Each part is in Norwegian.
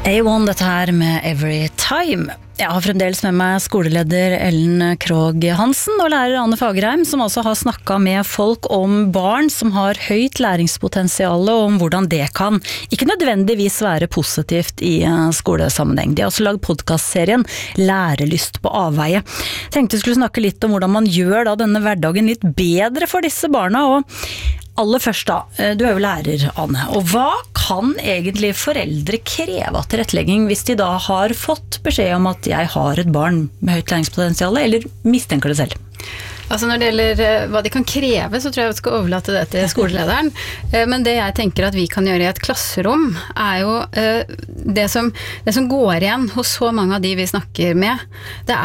A1, dette her med Every Time. Jeg har fremdeles med meg skoleleder Ellen Krogh Hansen og lærer Anne Fagerheim, som også har snakket med folk om barn som har høyt læringspotensial, og om hvordan det kan ikke nødvendigvis være positivt i skolesammenheng. De har også laget podcastserien Lærelyst på avveie. Tenkte jeg skulle snakke litt om hvordan man gjør da denne hverdagen litt bedre for disse barna, og aller først da, du jo lærer, Anne, og hva kan egentlig foreldre kreve av tilrettelegging hvis de da har fått beskjed om at jeg har et barn med høyt læringspotensial, eller mistenker det selv? Altså når det gjelder hva de kan kreve, så tror jeg vi skal overlate det til skolelederen. Men det jeg tenker at vi kan gjøre i et klasserom, jo det som går igjen hos så mange av de vi snakker med. Det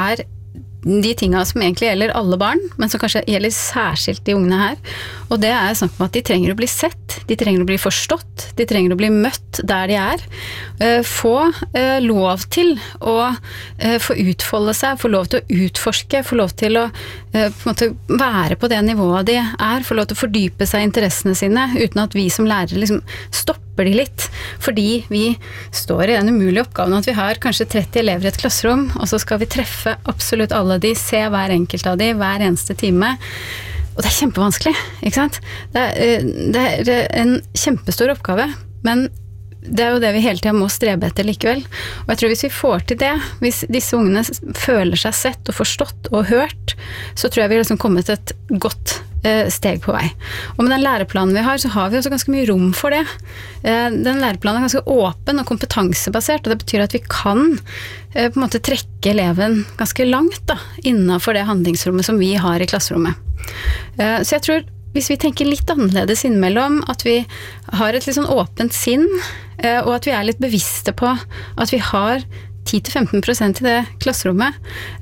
de tingene som egentlig gjelder alle barn, men som kanskje gjelder særskilt de ungene her. Og det snakk om at de trenger å bli sett, de trenger å bli forstått, de trenger å bli møtt der de få lov til å få utfolde seg, få lov til å utforske, få lov til å på en måte være på det nivået de få lov til å fordype seg i interessene sine, uten at vi som lærere liksom stopper de litt, fordi vi står i den umulige oppgaven at vi har kanskje 30 elever i et klasserom, og så skal vi treffe absolutt alle de, se hver enkelt av de, hver eneste time. Og det kjempevanskelig, ikke sant? Det en kjempestor oppgave, men det jo det vi hele tiden må strebe etter likevel. Og jeg tror hvis vi får til det, hvis disse ungene føler seg sett og forstått og hørt, så tror jeg vi har liksom kommet et godt steg på vei. Og med den læreplanen vi har, så har vi også ganske mye rom for det. Den læreplanen ganske åpen og kompetansebasert, og det betyr at vi kan på en måte trekke eleven ganske langt da, innenfor det handlingsrommet som vi har i klasserommet. Så jeg tror hvis vi tenker litt annerledes innimellom, at vi har et litt sånn åpent sinn, og at vi litt bevisste på at vi har 10-15% i det klasserommet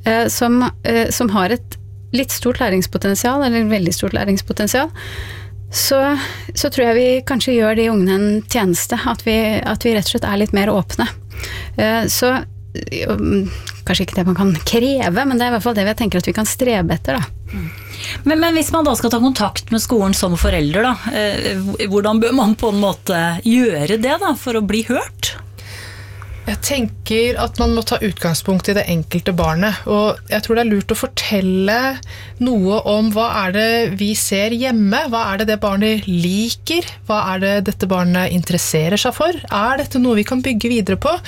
som har et litt stort læringspotensial, eller veldig stort læringspotensial, så tror jeg vi kanskje gjør de ungene en tjeneste, at vi rett og slett litt mer åpne. Så kanskje ikke det man kan kreve, men det i hvert fall det vi tenker at vi kan strebe etter da. Men hvis man da skal ta kontakt med skolen som forelder da, hvordan bør man på en måte gjøre det da, for å bli hørt? Jeg tenker at man må ta utgangspunkt i det enkelte barnet, og jeg tror det lurt å fortelle noe om hva det vi ser hjemme, hva det barnet liker, hva det dette barnet interesserer seg for, dette noe vi kan bygge videre på?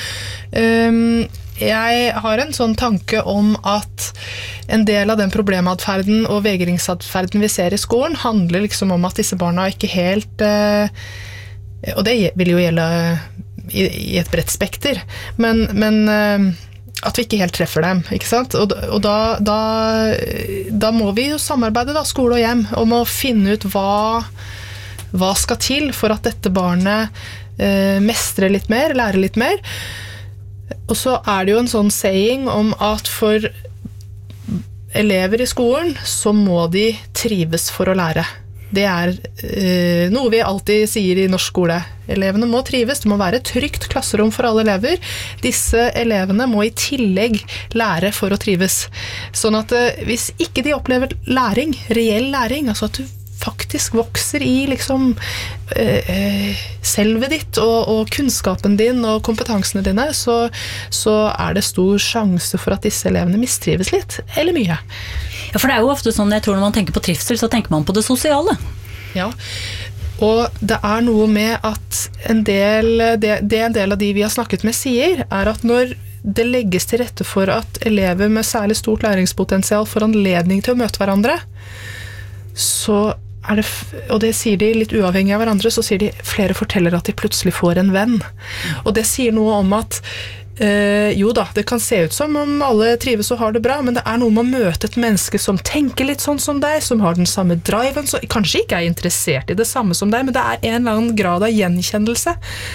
Jeg har en sånn tanke om at en del av den problematferden og vegringsadferden vi ser i skolen handler liksom om at disse barna ikke helt, og det vil jo gjelde i et bredt spekter, men at vi ikke helt treffer dem, ikke sant? Og da må vi jo samarbeide da, skole og hjem, om å finne ut hva skal til for at dette barnet mestrer litt mer, lærer litt mer. Og så det jo en sånn saying om at for elever i skolen så må de trives for å lære. Det noe vi alltid sier i norsk skole. Elevene må trives, det må være et trygt klasserom for alle elever. Disse elevene må i tillegg lære for å trives. Sånn at hvis ikke de opplever læring, reell læring, altså at du faktisk vokser i liksom selvet ditt og kunnskapen din og kompetansene dine, så det stor sjanse for at disse elevene mistrives litt, eller mye. Ja, for det jo ofte sånn, jeg tror når man tenker på trivsel, så tenker man på det sosiale. Ja, og det noe med at en del av de vi har snakket med sier, at når det legges til rette for at elever med særlig stort læringspotensial får anledning til å møte hverandre, så det, og det sier de litt uavhengig av hverandre, så sier de flere forteller at de plutselig får en venn. Og det sier noe om at jo da, det kan se ut som om alle trives og har det bra, men det noe med å møte et menneske som tenker litt sånn som deg, som har den samme driven, som kanskje ikke interessert i det samme som deg, men det en eller annen grad av gjenkjennelse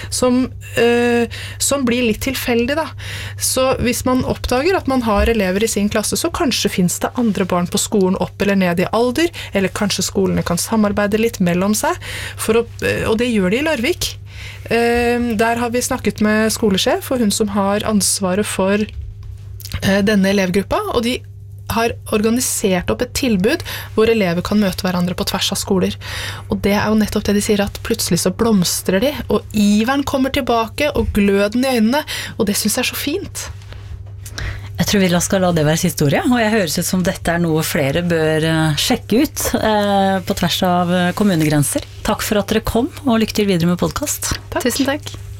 som blir litt tilfeldig da. Så hvis man oppdager at man har elever i sin klasse, så kanskje finnes det andre barn på skolen opp eller ned i alder, eller kanskje skolene kan samarbeide litt mellom seg, og det gjør de i Larvik. Der har vi snakket med skolesjef og hun som har ansvaret for denne elevgruppa, og de har organisert opp et tilbud hvor elever kan møte hverandre på tvers av skoler. Og det jo nettopp det de sier, at plutselig så blomstrer de, og iveren kommer tilbake, og gløden i øynene, og det synes jeg så fint. Jeg tror vi skal la det være siste ordet, og jeg høres ut som dette noe flere bør sjekke ut på tvers av kommunegrenser. Takk for at dere kom, og lykke til videre med podcast. Tusen takk.